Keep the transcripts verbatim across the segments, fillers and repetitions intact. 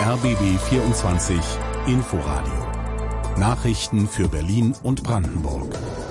R B B vierundzwanzig Inforadio. Nachrichten für Berlin und Brandenburg.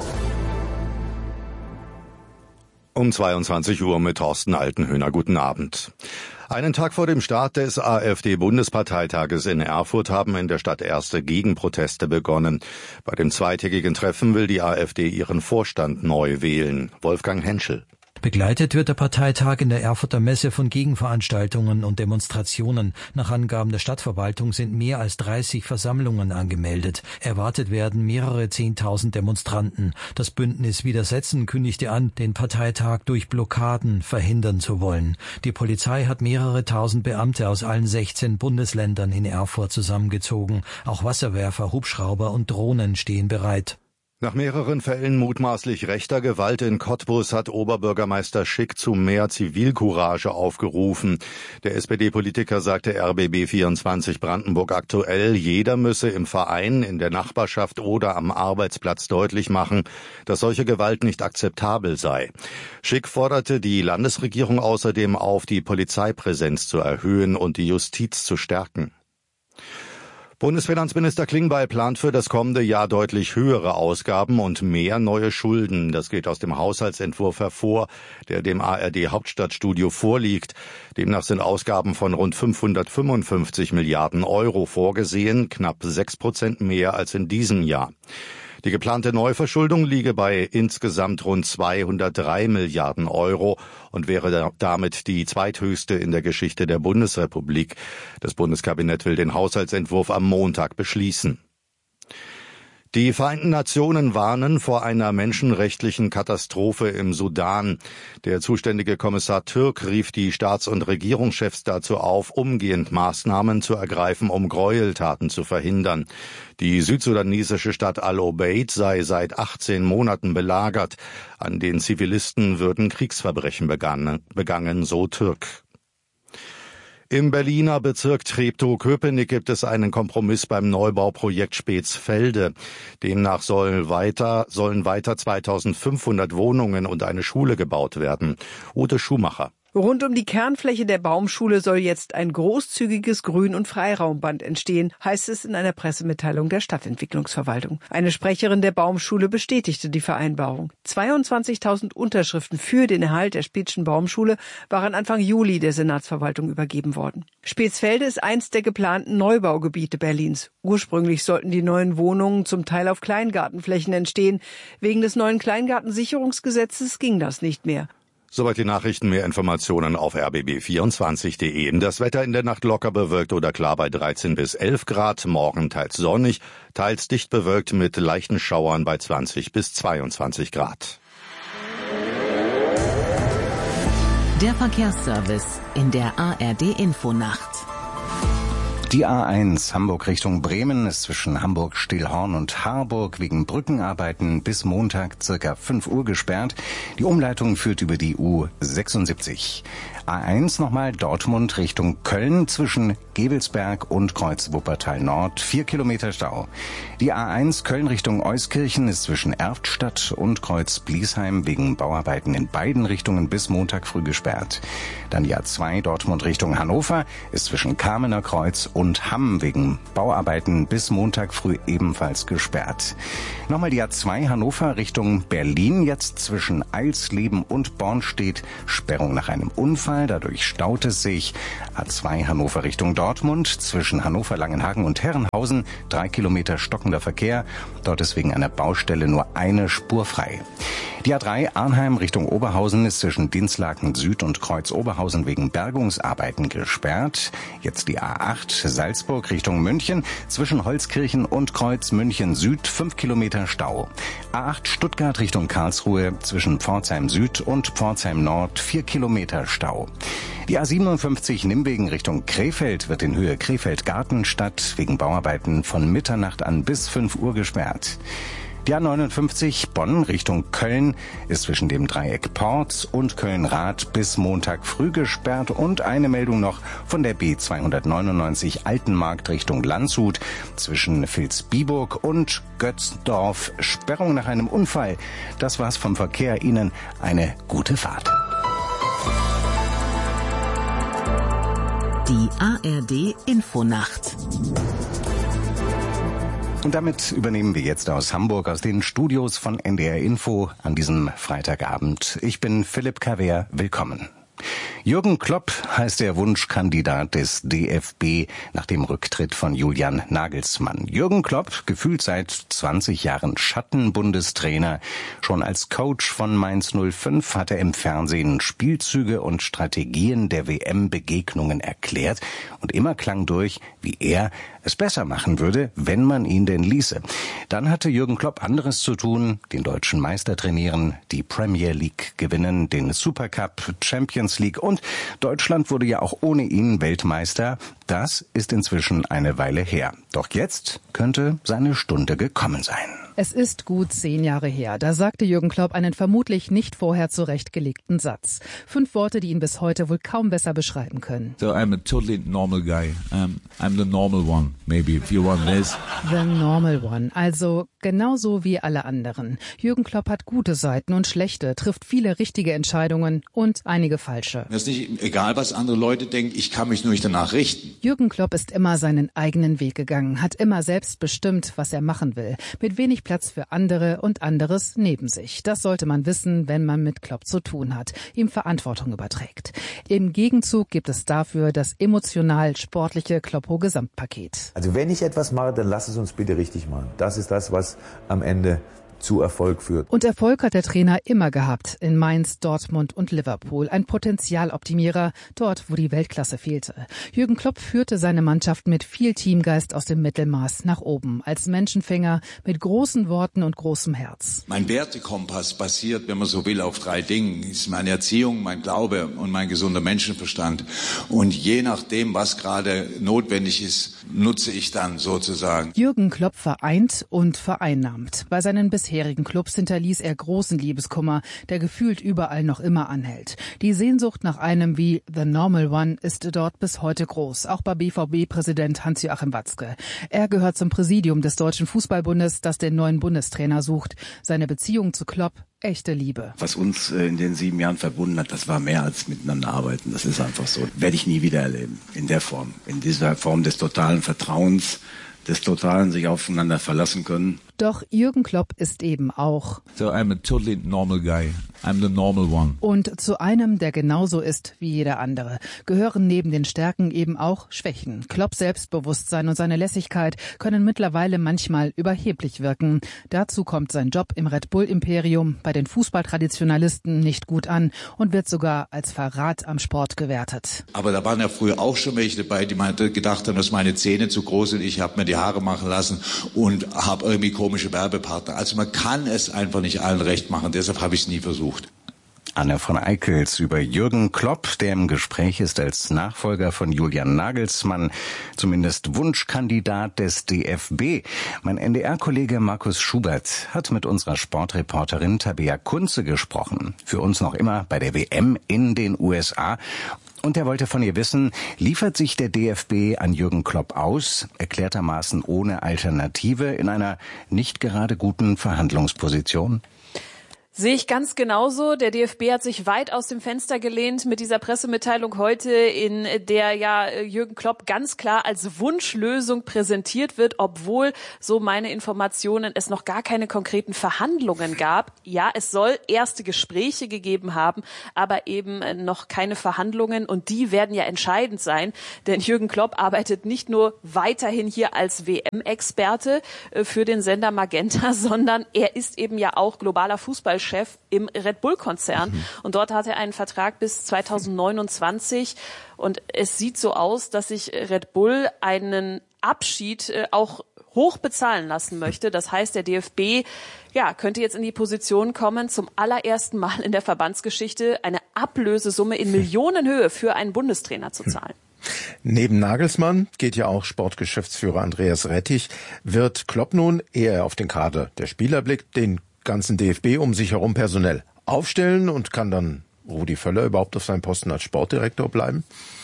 Um zweiundzwanzig Uhr mit Thorsten Altenhöhner. Guten Abend. Einen Tag vor dem Start des AfD-Bundesparteitages in Erfurt haben in der Stadt erste Gegenproteste begonnen. Bei dem zweitägigen Treffen will die AfD ihren Vorstand neu wählen. Wolfgang Henschel. Begleitet wird der Parteitag in der Erfurter Messe von Gegenveranstaltungen und Demonstrationen. Nach Angaben der Stadtverwaltung sind mehr als dreißig Versammlungen angemeldet. Erwartet werden mehrere Zehntausend Demonstranten. Das Bündnis Widersetzen kündigte an, den Parteitag durch Blockaden verhindern zu wollen. Die Polizei hat mehrere tausend Beamte aus allen sechzehn Bundesländern in Erfurt zusammengezogen. Auch Wasserwerfer, Hubschrauber und Drohnen stehen bereit. Nach mehreren Fällen mutmaßlich rechter Gewalt in Cottbus hat Oberbürgermeister Schick zu mehr Zivilcourage aufgerufen. Der S P D-Politiker sagte R B B vierundzwanzig Brandenburg aktuell, jeder müsse im Verein, in der Nachbarschaft oder am Arbeitsplatz deutlich machen, dass solche Gewalt nicht akzeptabel sei. Schick forderte die Landesregierung außerdem auf, die Polizeipräsenz zu erhöhen und die Justiz zu stärken. Bundesfinanzminister Klingbeil plant für das kommende Jahr deutlich höhere Ausgaben und mehr neue Schulden. Das geht aus dem Haushaltsentwurf hervor, der dem A R D-Hauptstadtstudio vorliegt. Demnach sind Ausgaben von rund fünfhundertfünfundfünfzig Milliarden Euro vorgesehen, knapp sechs Prozent mehr als in diesem Jahr. Die geplante Neuverschuldung liege bei insgesamt rund zweihundertdrei Milliarden Euro und wäre damit die zweithöchste in der Geschichte der Bundesrepublik. Das Bundeskabinett will den Haushaltsentwurf am Montag beschließen. Die Vereinten Nationen warnen vor einer menschenrechtlichen Katastrophe im Sudan. Der zuständige Kommissar Türk rief die Staats- und Regierungschefs dazu auf, umgehend Maßnahmen zu ergreifen, um Gräueltaten zu verhindern. Die südsudanesische Stadt Al-Obeid sei seit achtzehn Monaten belagert. An den Zivilisten würden Kriegsverbrechen begangen, begangen, so Türk. Im Berliner Bezirk Treptow-Köpenick gibt es einen Kompromiss beim Neubauprojekt Spätsfelde. Demnach soll weiter, sollen weiter zweitausendfünfhundert Wohnungen und eine Schule gebaut werden. Ute Schumacher. Rund um die Kernfläche der Baumschule soll jetzt ein großzügiges Grün- und Freiraumband entstehen, heißt es in einer Pressemitteilung der Stadtentwicklungsverwaltung. Eine Sprecherin der Baumschule bestätigte die Vereinbarung. zweiundzwanzigtausend Unterschriften für den Erhalt der Späthschen Baumschule waren Anfang Juli der Senatsverwaltung übergeben worden. Spätsfelde ist eins der geplanten Neubaugebiete Berlins. Ursprünglich sollten die neuen Wohnungen zum Teil auf Kleingartenflächen entstehen. Wegen des neuen Kleingartensicherungsgesetzes ging das nicht mehr. Soweit die Nachrichten, mehr Informationen auf r b b vierundzwanzig punkt de. Das Wetter in der Nacht locker bewölkt oder klar bei dreizehn bis elf Grad, morgen teils sonnig, teils dicht bewölkt mit leichten Schauern bei zwanzig bis zweiundzwanzig Grad. Der Verkehrsservice in der A R D-Infonacht. Die A eins Hamburg Richtung Bremen ist zwischen Hamburg-Stillhorn und Harburg wegen Brückenarbeiten bis Montag circa fünf Uhr gesperrt. Die Umleitung führt über die U sechsundsiebzig. A eins nochmal Dortmund Richtung Köln zwischen Gevelsberg und Kreuz Wuppertal Nord, vier Kilometer Stau. Die A eins Köln Richtung Euskirchen ist zwischen Erftstadt und Kreuz Bliesheim wegen Bauarbeiten in beiden Richtungen bis Montag früh gesperrt. Dann die A zwei Dortmund Richtung Hannover ist zwischen Kamener Kreuz und Hamm wegen Bauarbeiten bis Montag früh ebenfalls gesperrt. Nochmal die A zwei Hannover Richtung Berlin, jetzt zwischen Eilsleben und Bornstedt, Sperrung nach einem Unfall. Dadurch staut es sich. A zwei Hannover Richtung Dortmund zwischen Hannover-Langenhagen und Herrenhausen. Drei Kilometer stockender Verkehr. Dort ist wegen einer Baustelle nur eine Spur frei. Die A drei Arnheim Richtung Oberhausen ist zwischen Dinslaken Süd und Kreuz Oberhausen wegen Bergungsarbeiten gesperrt. Jetzt die A acht Salzburg Richtung München zwischen Holzkirchen und Kreuz München Süd. Fünf Kilometer Stau. A acht Stuttgart Richtung Karlsruhe zwischen Pforzheim Süd und Pforzheim Nord. Vier Kilometer Stau. Die A siebenundfünfzig Nimwegen Richtung Krefeld wird in Höhe Krefeld-Gartenstadt wegen Bauarbeiten von Mitternacht an bis fünf Uhr gesperrt. Die A neunundfünfzig Bonn Richtung Köln ist zwischen dem Dreieck Porz und Köln-Rath bis Montag früh gesperrt. Und eine Meldung noch von der B zweihundertneunundneunzig Altenmarkt Richtung Landshut zwischen Vilsbiburg und Götzdorf. Sperrung nach einem Unfall. Das war's vom Verkehr. Ihnen eine gute Fahrt. Die A R D Infonacht. Und damit übernehmen wir jetzt aus Hamburg, aus den Studios von N D R Info an diesem Freitagabend. Ich bin Philipp Kaver, willkommen. Jürgen Klopp heißt der Wunschkandidat des D F B nach dem Rücktritt von Julian Nagelsmann. Jürgen Klopp, gefühlt seit zwanzig Jahren Schattenbundestrainer. Schon als Coach von Mainz null fünf hat er im Fernsehen Spielzüge und Strategien der W M-Begegnungen erklärt. Und immer klang durch, wie er es besser machen würde, wenn man ihn denn ließe. Dann hatte Jürgen Klopp anderes zu tun, den deutschen Meister trainieren, die Premier League gewinnen, den Supercup, Champions League und Deutschland wurde ja auch ohne ihn Weltmeister. Das ist inzwischen eine Weile her. Doch jetzt könnte seine Stunde gekommen sein. Es ist gut zehn Jahre her. Da sagte Jürgen Klopp einen vermutlich nicht vorher zurechtgelegten Satz. Fünf Worte, die ihn bis heute wohl kaum besser beschreiben können. So I'm a totally normal guy. Um, I'm the normal one, maybe, if you want this. The normal one, also genauso wie alle anderen. Jürgen Klopp hat gute Seiten und schlechte, trifft viele richtige Entscheidungen und einige falsche. Mir ist nicht egal, was andere Leute denken, ich kann mich nur nicht danach richten. Jürgen Klopp ist immer seinen eigenen Weg gegangen, hat immer selbst bestimmt, was er machen will. Mit wenig Platz für andere und anderes neben sich. Das sollte man wissen, wenn man mit Klopp zu tun hat, ihm Verantwortung überträgt. Im Gegenzug gibt es dafür das emotional-sportliche Kloppo-Gesamtpaket. Also wenn ich etwas mache, dann lass es uns bitte richtig machen. Das ist das, was am Ende zu Erfolg führt. Und Erfolg hat der Trainer immer gehabt, in Mainz, Dortmund und Liverpool. Ein Potenzialoptimierer, dort, wo die Weltklasse fehlte. Jürgen Klopp führte seine Mannschaft mit viel Teamgeist aus dem Mittelmaß nach oben. Als Menschenfänger mit großen Worten und großem Herz. Mein Wertekompass basiert, wenn man so will, auf drei Dingen. Das ist meine Erziehung, mein Glaube und mein gesunder Menschenverstand. Und je nachdem, was gerade notwendig ist, nutze ich dann sozusagen. Jürgen Klopp vereint und vereinnahmt. Bei seinen bisherigen Clubs hinterließ er großen Liebeskummer, der gefühlt überall noch immer anhält. Die Sehnsucht nach einem wie The Normal One ist dort bis heute groß, auch bei B V B-Präsident Hans-Joachim Watzke. Er gehört zum Präsidium des Deutschen Fußballbundes, das den neuen Bundestrainer sucht. Seine Beziehung zu Klopp, echte Liebe. Was uns in den sieben Jahren verbunden hat, das war mehr als miteinander arbeiten. Das ist einfach so. Werde ich nie wieder erleben. In der Form. In dieser Form des totalen Vertrauens, des totalen sich aufeinander verlassen können. Doch Jürgen Klopp ist eben auch So I'm a totally normal guy. I'm the normal one. Und zu einem, der genauso ist wie jeder andere, gehören neben den Stärken eben auch Schwächen. Klopps Selbstbewusstsein und seine Lässigkeit können mittlerweile manchmal überheblich wirken. Dazu kommt sein Job im Red Bull-Imperium bei den Fußballtraditionalisten nicht gut an und wird sogar als Verrat am Sport gewertet. Aber da waren ja früher auch schon welche dabei, die meinte, gedacht haben, dass meine Zähne zu groß sind. Ich habe mir die Haare machen lassen und habe irgendwie komische Werbepartner. Also man kann es einfach nicht allen recht machen. Deshalb habe ich es nie versucht. Anne von Eickels über Jürgen Klopp, der im Gespräch ist als Nachfolger von Julian Nagelsmann, zumindest Wunschkandidat des D F B. Mein N D R-Kollege Markus Schubert hat mit unserer Sportreporterin Tabea Kunze gesprochen. Für uns noch immer bei der W M in den U S A. Und er wollte von ihr wissen, liefert sich der D F B an Jürgen Klopp aus, erklärtermaßen ohne Alternative, in einer nicht gerade guten Verhandlungsposition? Sehe ich ganz genauso. Der D F B hat sich weit aus dem Fenster gelehnt mit dieser Pressemitteilung heute, in der ja Jürgen Klopp ganz klar als Wunschlösung präsentiert wird, obwohl, so meine Informationen, es noch gar keine konkreten Verhandlungen gab. Ja, es soll erste Gespräche gegeben haben, aber eben noch keine Verhandlungen, und die werden ja entscheidend sein, denn Jürgen Klopp arbeitet nicht nur weiterhin hier als W M-Experte für den Sender Magenta, sondern er ist eben ja auch globaler Fußballchef im Red Bull-Konzern. Mhm. Und dort hat er einen Vertrag bis zweitausendneunundzwanzig. Und es sieht so aus, dass sich Red Bull einen Abschied äh, auch hoch bezahlen lassen möchte. Das heißt, der D F B ja, könnte jetzt in die Position kommen, zum allerersten Mal in der Verbandsgeschichte eine Ablösesumme in Millionenhöhe für einen Bundestrainer zu zahlen. Neben Nagelsmann geht ja auch Sportgeschäftsführer Andreas Rettich. Wird Klopp nun, ehe er auf den Kader der Spieler blickt, den ganzen D F B um sich herum personell aufstellen, und kann dann Rudi Völler überhaupt auf seinem Posten als Sportdirektor bleiben?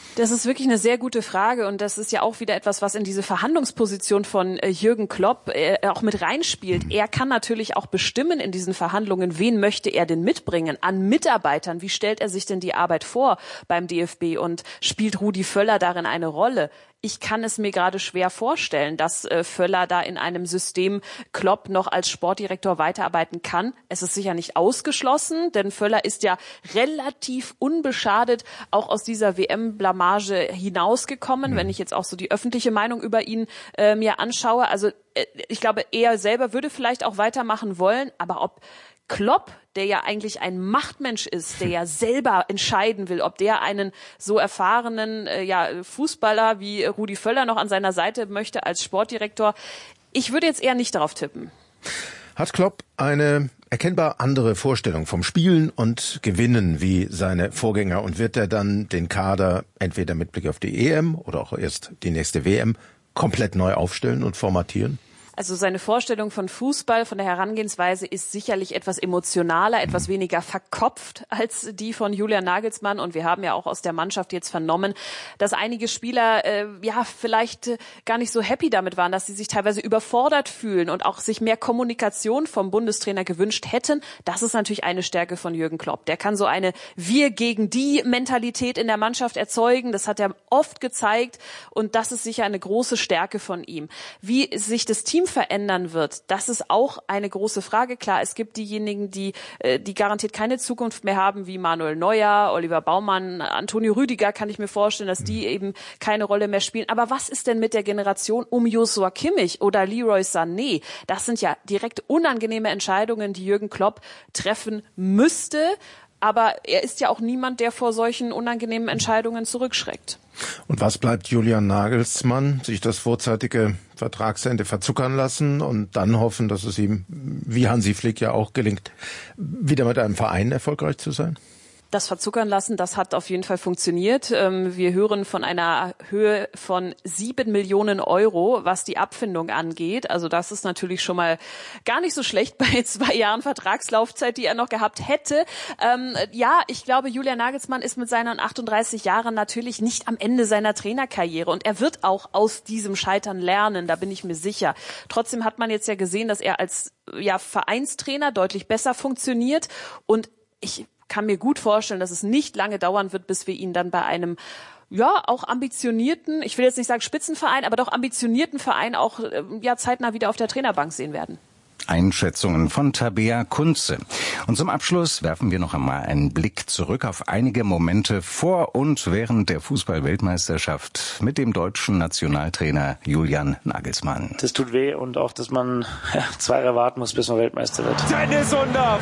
Das ist wirklich eine sehr gute Frage und das ist ja auch wieder etwas, was in diese Verhandlungsposition von äh, Jürgen Klopp äh, auch mit reinspielt. Mhm. Er kann natürlich auch bestimmen in diesen Verhandlungen, wen möchte er denn mitbringen an Mitarbeitern, wie stellt er sich denn die Arbeit vor beim D F B und spielt Rudi Völler darin eine Rolle? Ich kann es mir gerade schwer vorstellen, dass äh, Völler da in einem System Klopp noch als Sportdirektor weiterarbeiten kann. Es ist sicher nicht ausgeschlossen, denn Völler ist ja relativ unbeschadet auch aus dieser W M-Blamage hinausgekommen, mhm. wenn ich jetzt auch so die öffentliche Meinung über ihn äh, mir anschaue. Also äh, ich glaube, er selber würde vielleicht auch weitermachen wollen, aber ob Klopp, der ja eigentlich ein Machtmensch ist, der ja selber entscheiden will, ob der einen so erfahrenen äh, ja, Fußballer wie Rudi Völler noch an seiner Seite möchte als Sportdirektor. Ich würde jetzt eher nicht darauf tippen. Hat Klopp eine erkennbar andere Vorstellung vom Spielen und Gewinnen wie seine Vorgänger und wird er dann den Kader entweder mit Blick auf die E M oder auch erst die nächste W M komplett neu aufstellen und formatieren? Also seine Vorstellung von Fußball, von der Herangehensweise ist sicherlich etwas emotionaler, etwas weniger verkopft als die von Julian Nagelsmann. Und wir haben ja auch aus der Mannschaft jetzt vernommen, dass einige Spieler äh, ja vielleicht äh, gar nicht so happy damit waren, dass sie sich teilweise überfordert fühlen und auch sich mehr Kommunikation vom Bundestrainer gewünscht hätten. Das ist natürlich eine Stärke von Jürgen Klopp. Der kann so eine Wir gegen die Mentalität in der Mannschaft erzeugen. Das hat er oft gezeigt und das ist sicher eine große Stärke von ihm. Wie sich das Team verändern wird, das ist auch eine große Frage. Klar, es gibt diejenigen, die die garantiert keine Zukunft mehr haben, wie Manuel Neuer, Oliver Baumann, Antonio Rüdiger, kann ich mir vorstellen, dass die eben keine Rolle mehr spielen. Aber was ist denn mit der Generation um Joshua Kimmich oder Leroy Sané? Das sind ja direkt unangenehme Entscheidungen, die Jürgen Klopp treffen müsste. Aber er ist ja auch niemand, der vor solchen unangenehmen Entscheidungen zurückschreckt. Und was bleibt Julian Nagelsmann? Sich das vorzeitige Vertragsende verzuckern lassen und dann hoffen, dass es ihm, wie Hansi Flick ja auch gelingt, wieder mit einem Verein erfolgreich zu sein? Das Verzuckern lassen, das hat auf jeden Fall funktioniert. Wir hören von einer Höhe von sieben Millionen Euro, was die Abfindung angeht. Also das ist natürlich schon mal gar nicht so schlecht bei zwei Jahren Vertragslaufzeit, die er noch gehabt hätte. Ähm, ja, ich glaube, Julian Nagelsmann ist mit seinen achtunddreißig Jahren natürlich nicht am Ende seiner Trainerkarriere. Und er wird auch aus diesem Scheitern lernen, da bin ich mir sicher. Trotzdem hat man jetzt ja gesehen, dass er als ja, Vereinstrainer deutlich besser funktioniert. Und ich kann mir gut vorstellen, dass es nicht lange dauern wird, bis wir ihn dann bei einem ja auch ambitionierten, ich will jetzt nicht sagen Spitzenverein, aber doch ambitionierten Verein auch ja zeitnah wieder auf der Trainerbank sehen werden. Einschätzungen von Tabea Kunze. Und zum Abschluss werfen wir noch einmal einen Blick zurück auf einige Momente vor und während der Fußball-Weltmeisterschaft mit dem deutschen Nationaltrainer Julian Nagelsmann. Das tut weh und auch, dass man ja, zwei Jahre warten muss, bis man Weltmeister wird. Dennis Undaff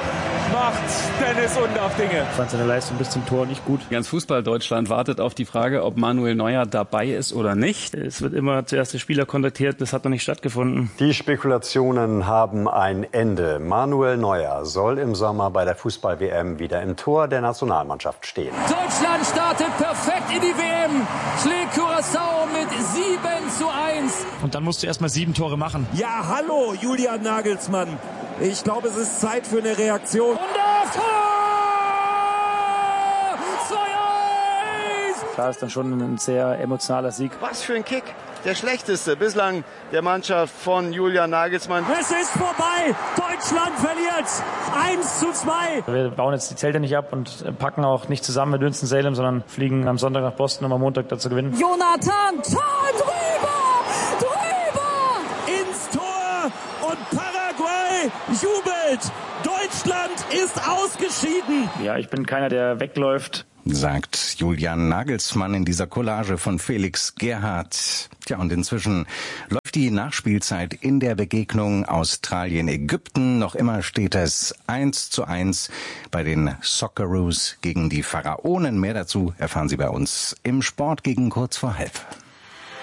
macht Dennis Undaff Dinge. Ich fand seine Leistung bis zum Tor nicht gut. Ganz Fußball-Deutschland wartet auf die Frage, ob Manuel Neuer dabei ist oder nicht. Es wird immer zuerst der Spieler kontaktiert, das hat noch nicht stattgefunden. Die Spekulationen haben ein Ende. Manuel Neuer soll im Sommer bei der Fußball-W M wieder im Tor der Nationalmannschaft stehen. Deutschland startet perfekt in die W M, schlägt Curaçao mit sieben zu eins. Und dann musst du erst mal sieben Tore machen. Ja, hallo Julian Nagelsmann. Ich glaube, es ist Zeit für eine Reaktion. Und das Tor! zwei eins! Klar, ist dann schon ein sehr emotionaler Sieg. Was für ein Kick. Der schlechteste bislang der Mannschaft von Julian Nagelsmann. Es ist vorbei. Deutschland verliert. eins zu zwei. Wir bauen jetzt die Zelte nicht ab und packen auch nicht zusammen mit Winston-Salem, sondern fliegen am Sonntag nach Boston, um am Montag da zu gewinnen. Jonathan, Tor drüber! Drüber! Ins Tor und Paraguay jubelt. Deutschland ist ausgeschieden. Ja, ich bin keiner, der wegläuft, sagt Julian Nagelsmann in dieser Collage von Felix Gerhardt. Tja, und inzwischen läuft die Nachspielzeit in der Begegnung Australien-Ägypten. Noch immer steht es eins zu eins bei den Socceroos gegen die Pharaonen. Mehr dazu erfahren Sie bei uns im Sport gegen kurz vor halb.